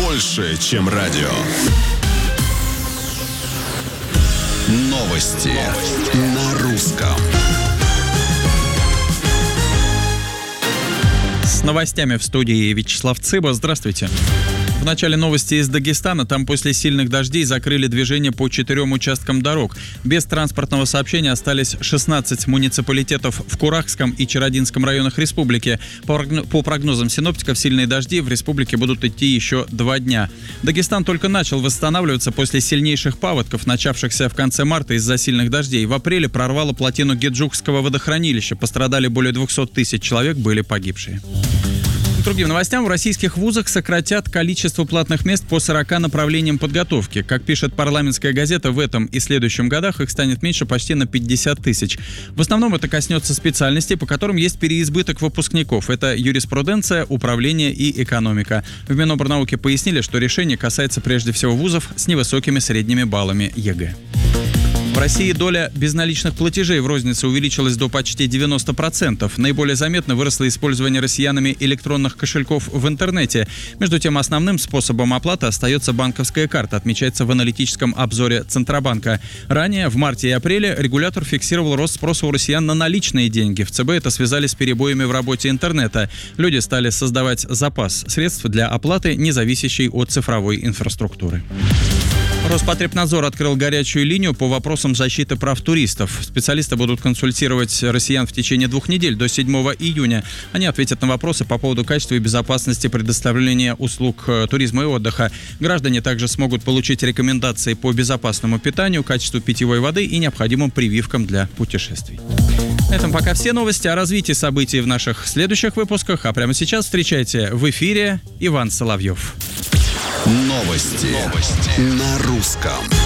больше, чем радио. Новости на русском. С новостями в студии Вячеслав Цыба. Здравствуйте. В начале новости из Дагестана. Там после сильных дождей закрыли движение по 4 участкам дорог. Без транспортного сообщения остались 16 муниципалитетов в Курахском и Чародинском районах республики. По прогнозам синоптиков, сильные дожди в республике будут идти еще 2 дня. Дагестан только начал восстанавливаться после сильнейших паводков, начавшихся в конце марта из-за сильных дождей. В апреле прорвало плотину Геджукского водохранилища. Пострадали более 200 тысяч человек, были погибшие. К другим новостям, в российских вузах сократят количество платных мест по 40 направлениям подготовки. Как пишет парламентская газета, в этом и следующем годах их станет меньше почти на 50 тысяч. В основном это коснется специальностей, по которым есть переизбыток выпускников. Это юриспруденция, управление и экономика. В Минобрнауке пояснили, что решение касается прежде всего вузов с невысокими средними баллами ЕГЭ. В России доля безналичных платежей в рознице увеличилась до почти 90%. Наиболее заметно выросло использование россиянами электронных кошельков в интернете. Между тем, основным способом оплаты остается банковская карта, отмечается в аналитическом обзоре Центробанка. Ранее, в марте и апреле, регулятор фиксировал рост спроса у россиян на наличные деньги. В ЦБ это связали с перебоями в работе интернета. Люди стали создавать запас средств для оплаты, не зависящей от цифровой инфраструктуры. Роспотребнадзор открыл горячую линию по вопросам защиты прав туристов. Специалисты будут консультировать россиян в течение 2 недель до 7 июня. Они ответят на вопросы по поводу качества и безопасности предоставления услуг туризма и отдыха. Граждане также смогут получить рекомендации по безопасному питанию, качеству питьевой воды и необходимым прививкам для путешествий. На этом пока все новости. О развитии событий в наших следующих выпусках. А прямо сейчас встречайте в эфире Иван Соловьев. Новости на русском.